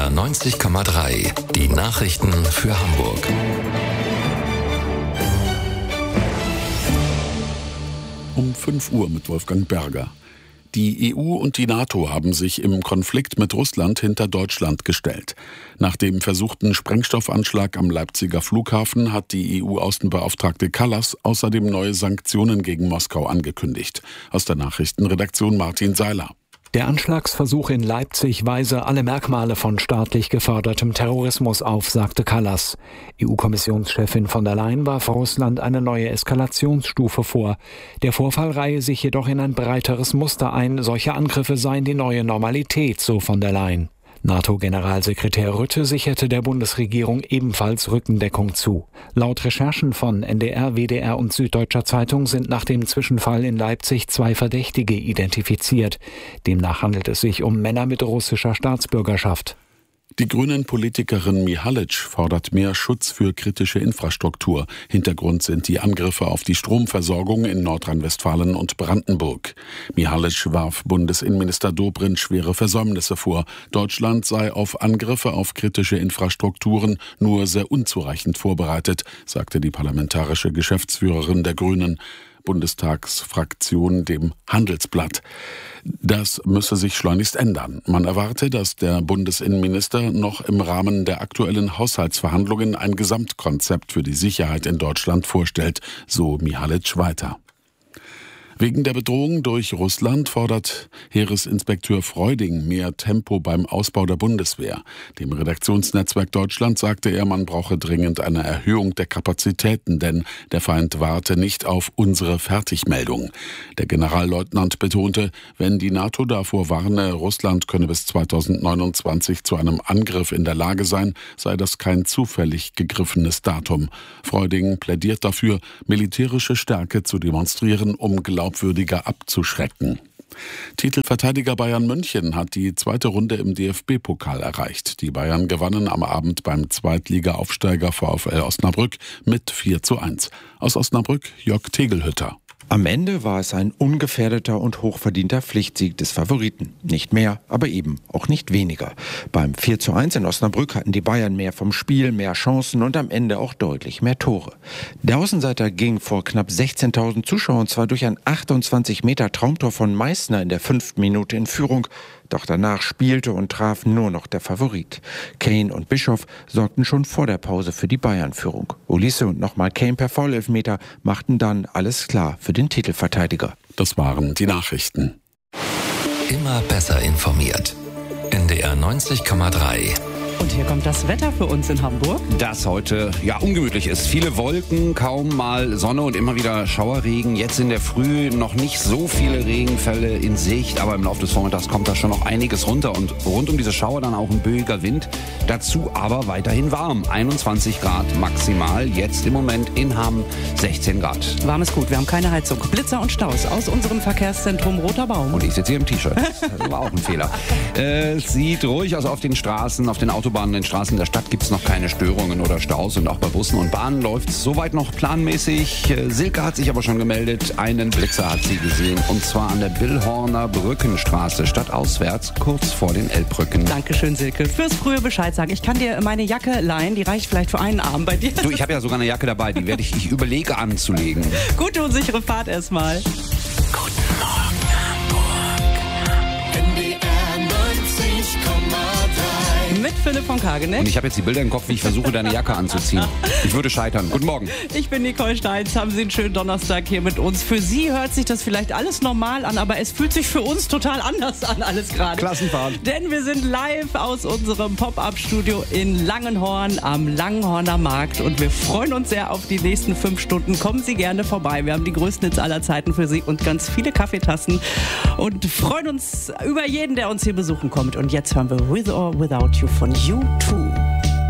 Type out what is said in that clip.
NDR 90,3. Die Nachrichten für Hamburg. Um 5 Uhr mit Wolfgang Berger. Die EU und die NATO haben sich im Konflikt mit Russland hinter Deutschland gestellt. Nach dem versuchten Sprengstoffanschlag am Leipziger Flughafen hat die EU-Außenbeauftragte Kallas außerdem neue Sanktionen gegen Moskau angekündigt. Aus der Nachrichtenredaktion Martin Seiler. Der Anschlagsversuch in Leipzig weise alle Merkmale von staatlich gefördertem Terrorismus auf, sagte Kallas. EU-Kommissionschefin von der Leyen warf Russland eine neue Eskalationsstufe vor. Der Vorfall reihe sich jedoch in ein breiteres Muster ein. Solche Angriffe seien die neue Normalität, so von der Leyen. NATO-Generalsekretär Rutte sicherte der Bundesregierung ebenfalls Rückendeckung zu. Laut Recherchen von NDR, WDR und Süddeutscher Zeitung sind nach dem Zwischenfall in Leipzig 2 Verdächtige identifiziert. Demnach handelt es sich um Männer mit russischer Staatsbürgerschaft. Die Grünen-Politikerin Mihalic fordert mehr Schutz für kritische Infrastruktur. Hintergrund sind die Angriffe auf die Stromversorgung in Nordrhein-Westfalen und Brandenburg. Mihalic warf Bundesinnenminister Dobrindt schwere Versäumnisse vor. Deutschland sei auf Angriffe auf kritische Infrastrukturen nur sehr unzureichend vorbereitet, sagte die parlamentarische Geschäftsführerin der Grünen Bundestagsfraktion dem Handelsblatt. Das müsse sich schleunigst ändern. Man erwarte, dass der Bundesinnenminister noch im Rahmen der aktuellen Haushaltsverhandlungen ein Gesamtkonzept für die Sicherheit in Deutschland vorstellt, so Mihalic weiter. Wegen der Bedrohung durch Russland fordert Heeresinspekteur Freuding mehr Tempo beim Ausbau der Bundeswehr. Dem Redaktionsnetzwerk Deutschland sagte er, man brauche dringend eine Erhöhung der Kapazitäten, denn der Feind warte nicht auf unsere Fertigmeldung. Der Generalleutnant betonte, wenn die NATO davor warne, Russland könne bis 2029 zu einem Angriff in der Lage sein, sei das kein zufällig gegriffenes Datum. Freuding plädiert dafür, militärische Stärke zu demonstrieren, um glaubwürdiger abzuschrecken. Titelverteidiger Bayern München hat die 2. Runde im DFB-Pokal erreicht. Die Bayern gewannen am Abend beim Zweitliga-Aufsteiger VfL Osnabrück mit 4:1. Aus Osnabrück Jörg Tegelhütter. Am Ende war es ein ungefährdeter und hochverdienter Pflichtsieg des Favoriten. Nicht mehr, aber eben auch nicht weniger. Beim 4:1 in Osnabrück hatten die Bayern mehr vom Spiel, mehr Chancen und am Ende auch deutlich mehr Tore. Der Außenseiter ging vor knapp 16.000 Zuschauern zwar durch ein 28 Meter Traumtor von Meißner in der 5. Minute in Führung, doch danach spielte und traf nur noch der Favorit. Kane und Bischof sorgten schon vor der Pause für die Bayern-Führung. Ulisse und nochmal Kane per Foulelfmeter machten dann alles klar für den Titelverteidiger. Das waren die Nachrichten. Immer besser informiert. NDR 90,3. Und hier kommt das Wetter für uns in Hamburg. Das heute ungemütlich ist. Viele Wolken, kaum mal Sonne und immer wieder Schauerregen. Jetzt in der Früh noch nicht so viele Regenfälle in Sicht, aber im Laufe des Vormittags kommt da schon noch einiges runter. Und rund um diese Schauer dann auch ein böiger Wind. Dazu aber weiterhin warm. 21 Grad maximal. Jetzt im Moment in Hamm 16 Grad. Warm ist gut, wir haben keine Heizung. Blitzer und Staus aus unserem Verkehrszentrum Roter Baum. Und ich sitze hier im T-Shirt. Das war auch ein Fehler. Es sieht ruhig aus auf den Straßen, auf den Autobahnen, den Straßen der Stadt gibt es noch keine Störungen oder Staus und auch bei Bussen und Bahnen läuft es soweit noch planmäßig. Silke hat sich aber schon gemeldet, einen Blitzer hat sie gesehen und zwar an der Billhorner Brückenstraße, stadtauswärts, kurz vor den Elbbrücken. Dankeschön, Silke, fürs frühe Bescheid sagen. Ich kann dir meine Jacke leihen, die reicht vielleicht für einen Abend bei dir. Du, ich habe ja sogar eine Jacke dabei, die werde ich überlege anzulegen. Gute und sichere Fahrt erstmal. Guten Morgen, Hamburg. NDR 90,3. Mit Philipp von Kageneck. Und ich habe jetzt die Bilder im Kopf, wie ich versuche, deine Jacke anzuziehen. Ich würde scheitern. Guten Morgen. Ich bin Nicole Steins. Haben Sie einen schönen Donnerstag hier mit uns. Für Sie hört sich das vielleicht alles normal an, aber es fühlt sich für uns total anders an, alles gerade. Klassenfahrt. Denn wir sind live aus unserem Pop-Up-Studio in Langenhorn am Langenhorner Markt und wir freuen uns sehr auf die nächsten 5 Stunden. Kommen Sie gerne vorbei. Wir haben die größten Hits aller Zeiten für Sie und ganz viele Kaffeetassen und freuen uns über jeden, der uns hier besuchen kommt. Und jetzt hören wir With or Without You von U2.